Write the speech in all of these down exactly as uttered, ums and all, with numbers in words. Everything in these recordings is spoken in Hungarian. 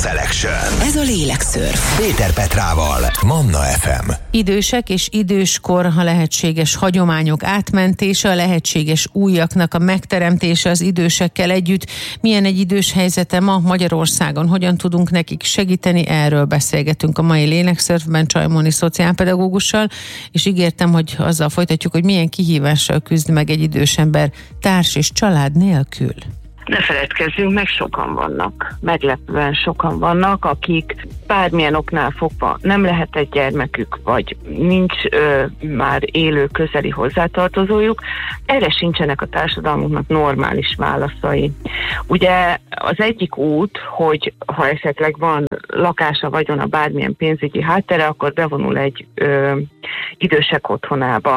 Selection. Ez a Lélekszörf. Péter Petrával, Manna ef em. Idősek és időskor, ha lehetséges hagyományok átmentése, a lehetséges újaknak a megteremtése az idősekkel együtt. Milyen egy idős helyzete ma Magyarországon? Hogyan tudunk nekik segíteni? Erről beszélgetünk a mai Lélekszörfben Csajmoni szociálpedagógussal, és ígértem, hogy azzal folytatjuk, hogy milyen kihívással küzd meg egy idős ember társ és család nélkül. Ne feledkezzünk meg, sokan vannak, meglepően sokan vannak, akik bármilyen oknál fogva nem lehet egy gyermekük, vagy nincs ö, már élő közeli hozzátartozójuk, erre sincsenek a társadalmunknak normális válaszai. Ugye az egyik út, hogy ha esetleg van lakása, vagyona, bármilyen pénzügyi háttere, akkor bevonul egy ö, idősek otthonába.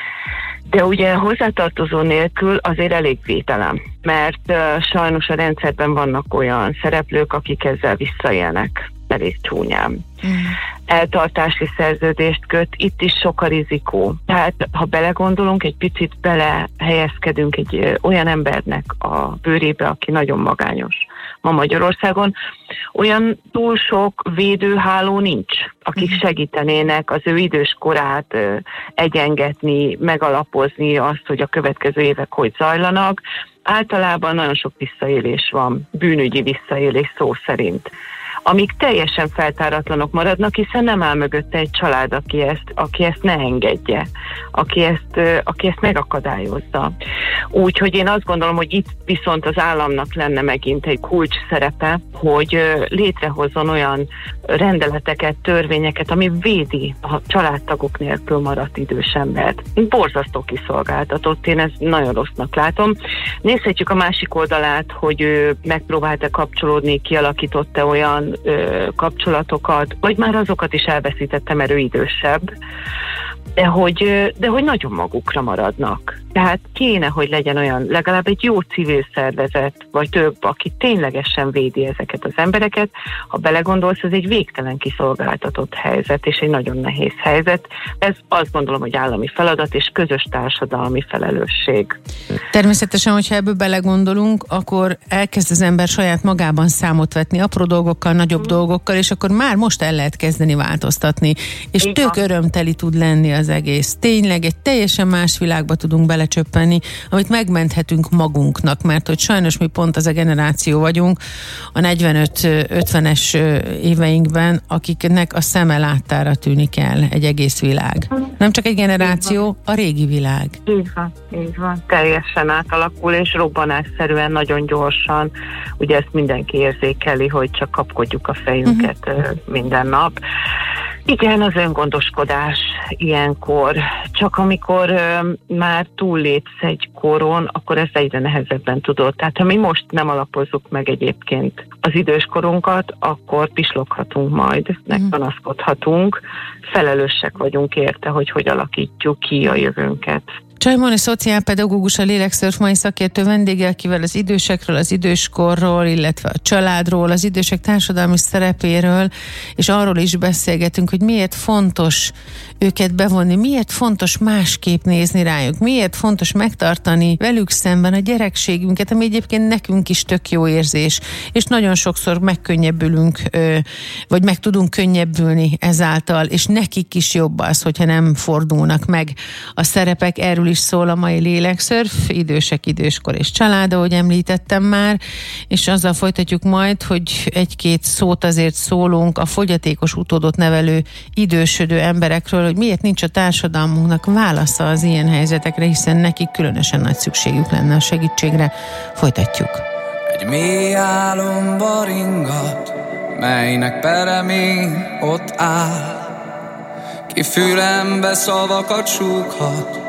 De ugye hozzátartozó nélkül azért elég védelem, mert uh, sajnos a rendszerben vannak olyan szereplők, akik ezzel visszaélnek elég csúnyán. Mm. Eltartási szerződést köt, itt is sok a rizikó. Tehát ha belegondolunk, egy picit belehelyezkedünk egy uh, olyan embernek a bőrébe, aki nagyon magányos ma Magyarországon, olyan túl sok védőháló nincs, akik segítenének az ő idős korát ö, egyengetni, megalapozni azt, hogy a következő évek hogy zajlanak. Általában nagyon sok visszaélés van, bűnügyi visszaélés szó szerint, amik teljesen feltáratlanok maradnak, hiszen nem áll mögötte egy család, aki ezt, aki ezt ne engedje, aki ezt, aki ezt megakadályozza. Úgyhogy én azt gondolom, hogy itt viszont az államnak lenne megint egy kulcs szerepe, hogy létrehozzon olyan rendeleteket, törvényeket, ami védi a családtagok nélkül maradt idős embert. Borzasztó kiszolgáltatott, én ezt nagyon rossznak látom. Nézhetjük a másik oldalát, hogy ő megpróbálta kapcsolódni, kialakította olyan ö, kapcsolatokat, vagy már azokat is elveszítette, mert ő idősebb, de hogy, de hogy nagyon magukra maradnak. Tehát kéne, hogy legyen olyan, legalább egy jó civil szervezet, vagy több, aki ténylegesen védi ezeket az embereket. Ha belegondolsz, ez egy végtelen kiszolgáltatott helyzet, és egy nagyon nehéz helyzet. Ez azt gondolom, hogy állami feladat, és közös társadalmi felelősség. Természetesen, hogyha ebből belegondolunk, akkor elkezd az ember saját magában számot vetni apró dolgokkal, nagyobb mm. dolgokkal, és akkor már most el lehet kezdeni változtatni. És Igen. tök örömteli tud lenni az egész. Tényleg egy teljesen más világba tudunk belecsöppenni, amit megmenthetünk magunknak, mert hogy sajnos mi pont az a generáció vagyunk a negyvenöt-ötvenes éveinkben, akiknek a szeme láttára tűnik el egy egész világ. Nem csak egy generáció, a régi világ. Így van, így van. Teljesen átalakul, és robbanásszerűen, nagyon gyorsan. Ugye ezt mindenki érzékeli, hogy csak kapkodjuk a fejünket uh-huh. minden nap. Igen, az öngondoskodás ilyenkor. Csak amikor ö, már túllépsz egy koron, akkor ezt egyre nehezebben tudod. Tehát ha mi most nem alapozzuk meg egyébként az időskorunkat, akkor pisloghatunk majd, megpanaszkodhatunk. Felelősek vagyunk érte, hogy hogy alakítjuk ki a jövőnket. Csajmoni szociálpedagógus, a Lélekszörf mai szakértő vendége, akivel az idősekről, az időskorról, illetve a családról, az idősek társadalmi szerepéről, és arról is beszélgetünk, hogy miért fontos őket bevonni, miért fontos másképp nézni rájuk, miért fontos megtartani velük szemben a gyerekségünket, ami egyébként nekünk is tök jó érzés, és nagyon sokszor megkönnyebbülünk, vagy meg tudunk könnyebbülni ezáltal, és nekik is jobb az, hogyha nem fordulnak meg a szerepek. Erről is szól a mai Lélekszörf, idősek, időskor és család, ahogy említettem már, és azzal folytatjuk majd, hogy egy-két szót azért szólunk a fogyatékos utódot nevelő idősödő emberekről, hogy miért nincs a társadalmunknak válasza az ilyen helyzetekre, hiszen nekik különösen nagy szükségük lenne a segítségre. Folytatjuk. Egy mély álomba ringat, melynek peremén ott áll, ki fülembe szavakat súghat,